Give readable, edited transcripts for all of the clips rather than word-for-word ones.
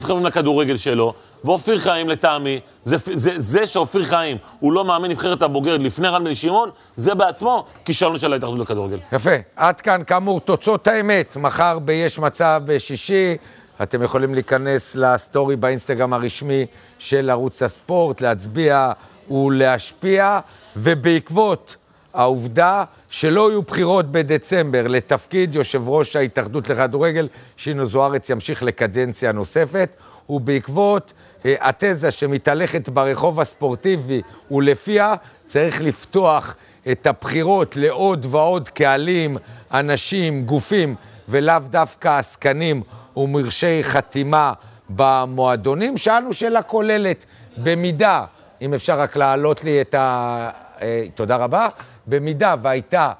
מתחברים לכדורגל שלו, ואופיר חיים לטעמי, זה שאופיר חיים הוא לא מאמן נבחרת הבוגרת לפני רן בן שמעון, זה בעצמו כישלון של ההתאחדות לכדורגל. יפה, עד כאן כאמור תוצאות האמת, מחר ביש מצב בשישי, אתם יכולים להיכנס לסטורי באינסטגרם הרשמי של ערוץ הספורט, להצביע ולהשפיע, ובעקבות העובדה שלא יהיו בחירות בדצמבר לתפקיד יושב ראש ההתאחדות לכדורגל, שינו זוארץ ימשיך לקדנציה נוספת, ובעקבות התזה שמתהלכת ברחוב הספורטיבי ולפיה צריך לפתוח את הבחירות לעוד ועוד קהלים, אנשים, גופים, ולאו דווקא עסקנים ומרשי חתימה במועדונים. שאלנו שאלה כוללת, במידה, אם אפשר רק להעלות לי את תודה רבה, במידה והייתה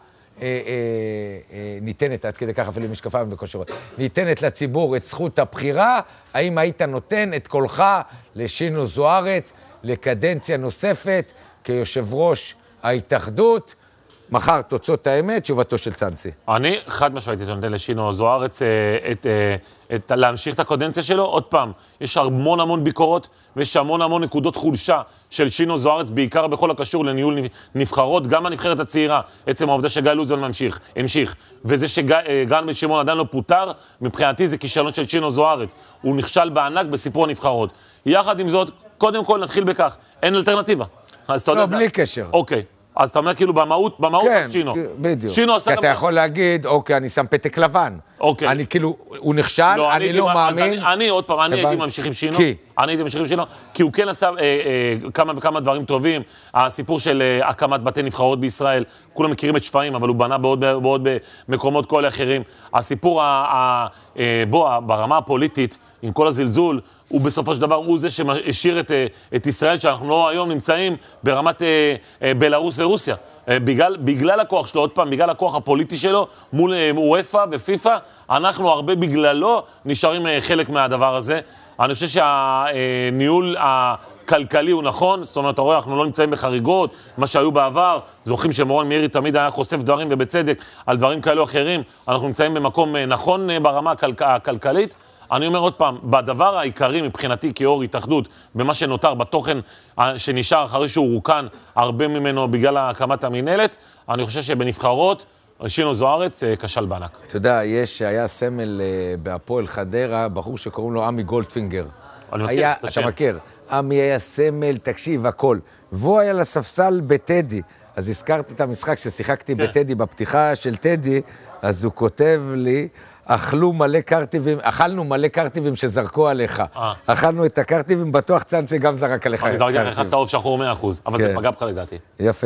ניתנת, עד כדי כך אפילו משקפיים וכושרות, ניתנת לציבור את זכות הבחירה, האם היית נותן את קולך לשינו זוארץ לקדנציה נוספת כיושב ראש ההתאחדות? מחר תוצאות האמת, תשובתו של צאנסי. אני חד משמעית נותן לשינו זוארץ להמשיך את הקדנציה שלו. עוד פעם, יש המון ביקורות, ויש המון נקודות חולשה של שינו זוארץ, בעיקר בכל הקשור לניהול נבחרות, גם הנבחרת הצעירה, עצם העובדה שגיא לוזון המשיך, וזה שרן בן שמעון עדיין לא פוטר, מבחינתי זה כישלון של שינו זוארץ. הוא נכשל בענק בסיפור הנבחרות. יחד עם זאת, קודם כל נתחיל בכך, אין אלטרנטיבה. לא, בלי קשר. אוקיי. אז אתה אומר כאילו במהות כן, שינו. בדיוק. שינו עשה... כי אתה יכול להגיד, אוקיי, אני שם פתק לבן. אוקיי. אני כאילו, הוא נכשל, אני לא מאמין. אני עוד פעם, אני הייתי ממשיך עם שינו. אני הייתי ממשיך עם שינו, כי הוא כן עשה כמה וכמה דברים טובים. הסיפור של הקמת בתי נבחרות בישראל, כולם מכירים את שפיים, אבל הוא בנה בעוד מקומות כאלה אחרים. הסיפור ברמה הפוליטית, עם כל הזלזול, הוא בסופו של דבר, הוא זה שהשאיר את ישראל, שאנחנו לא היום נמצאים ברמת בלרוס ורוסיה. בגלל הכוח שלו, עוד פעם, בגלל הכוח הפוליטי שלו, מול אופה ופיפה, אנחנו הרבה בגללו נשארים חלק מהדבר הזה. אני חושב שהניהול הכלכלי הוא נכון, זאת אומרת, אתה רואה, אנחנו לא נמצאים בחריגות, מה שהיו בעבר, זוכרים שמורן מאירי תמיד היה חושף דברים ובצדק על דברים כאלו אחרים, אנחנו נמצאים במקום נכון ברמה הכלכלית. אני אומר עוד פעם, בדבר העיקרי מבחינתי כאור התאחדות, במה שנותר בתוכן שנשאר אחרי שהוא רוקן הרבה ממנו בגלל הקמת המנהלת, אני חושב שבנבחרות, שינו זוארץ כשל בענק. אתה יודע, היה סמל בהפועל חדרה, בחור שקוראים לו עמי גולדפינגר. אני מכיר, אתה מכיר. עמי היה סמל, תקשיב, הכל. והוא היה לספסל בטדי. אז הזכרתי את המשחק ששיחקתי בטדי, בפתיחה של טדי, אז הוא כותב לי, אכלנו מלא קרטיבים שזרקו עליך. אכלנו את הקרטיבים, בטוח צאנסי גם זרק עליך. אני זרקתי עליך צהוב שחור 100%, אבל זה פגע בך לדעתי. יפה.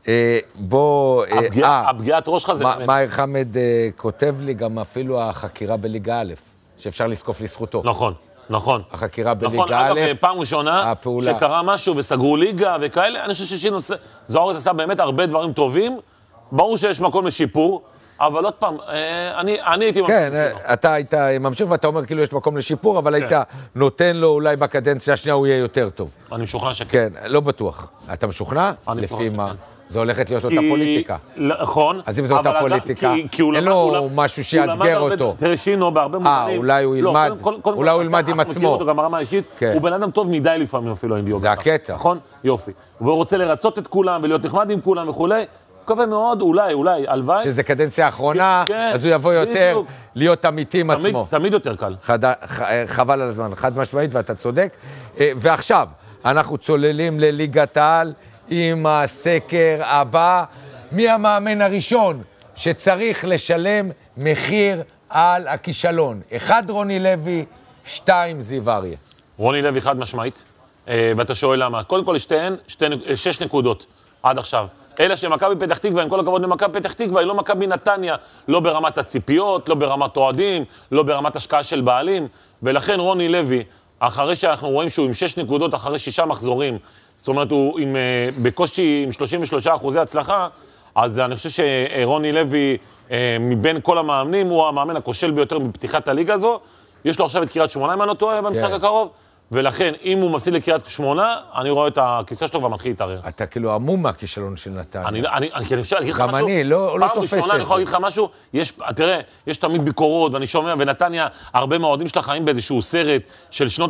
בוא... הפגיעת ראש לך זה... מאיר חמד כותב לי גם אפילו החקירה בליגה א', שאפשר לזקוף לזכותו. נכון. החקירה בליגה א', אגב, פעם ראשונה שקרה משהו וסגרו ליגה וכאלה, אני חושב ששינו זוארץ עשה באמת הרבה דברים טובים, ברור שיש מקום לשיפור, אבל עוד פעם, אני הייתי ממשיך. כן, אתה היית ממשיך ואתה אומר כאילו יש מקום לשיפור, אבל היית נותן לו אולי בקדנציה השנייה הוא יהיה יותר טוב. אני משוכנע שכן. כן, לא בטוח. אתה משוכנע? לפי מה? זה הולכת להיות אותה פוליטיקה. נכון. אז אם זו אותה פוליטיקה, אין לו משהו שיאתגר אותו. תראה, שינו בהרבה מובנים. אולי הוא ילמד עם עצמו. מכיר אותו גם ברמה האישית. הוא בן אדם טוב מדי לפעמים אפילו, אין לי זה הקטע. נכון? יופי. והוא רוצה לרצות את כולם ולהיות נחמד עם כולם וכולי. מקווה מאוד, אולי, הלוואי. שזה קדנציה האחרונה, אז הוא יבוא יותר להיות אמיתי עם עצמו. תמיד יותר קל. חבל על הזמן, חד משמעית, ואתה צודק. ועכשיו, אנחנו צוללים לליגת העל עם הסקר הבא. מי המאמן הראשון שצריך לשלם מחיר על הכישלון? 1, רוני לוי, 2, זיו אריה. רוני לוי חד משמעית, ואתה שואל למה. קודם כל, שתיהן 6 נקודות עד עכשיו. אלא שמכבי פתח תקווה, עם כל הכבוד למכבי פתח תקווה, היא לא מכבי נתניה, לא ברמת הציפיות, לא ברמת אוהדים, לא ברמת השקעה של בעלים, ולכן רוני לוי, אחרי שאנחנו רואים שהוא עם 6 נקודות, אחרי 6 מחזורים, זאת אומרת, הוא בקושי עם 33% הצלחה, אז אני חושב שרוני לוי, מבין כל המאמנים, הוא המאמן הכושל ביותר בפתיחת הליגה הזו, יש לו עכשיו את קריית שמונה, אם אני לא טועה, במשחק הקרוב, ולכן, אם הוא מפסיד לקריית שמונה, אני רואה את הכיסא שלו ומתחיל להתערער. אתה כאילו עמום מהכישלון של נתניה. אני חושב, אגיד לך משהו. גם אני, לא תופס את זה. פעם ראשונה אני יכול להגיד לך משהו, תראה, יש תמיד ביקורות, ואני שומע, ונתניה, הרבה מהאוהדים שלה חיים באיזשהו סרט של שנות